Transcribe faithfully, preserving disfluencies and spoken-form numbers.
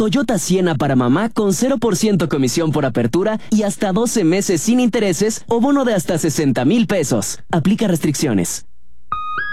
Toyota Siena para mamá con cero por ciento comisión por apertura y hasta doce meses sin intereses o bono de hasta sesenta mil pesos. Aplica restricciones.